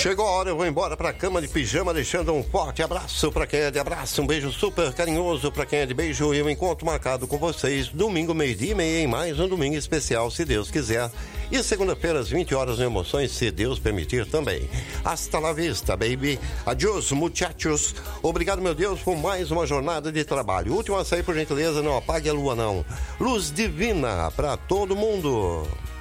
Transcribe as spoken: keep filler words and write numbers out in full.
Chegou a hora, eu vou embora pra cama de pijama, deixando um forte abraço pra quem é de abraço, um beijo super carinhoso pra quem é de beijo e um encontro marcado com vocês domingo, meio-dia e meia, em mais um domingo especial, se Deus quiser. E segunda-feira, às vinte horas, no Emoções, se Deus permitir também. Hasta la vista, baby. Adiós, muchachos. Obrigado, meu Deus, por mais uma jornada de trabalho. Último açaí, por gentileza, não apague a lua, não. Luz divina pra todo mundo.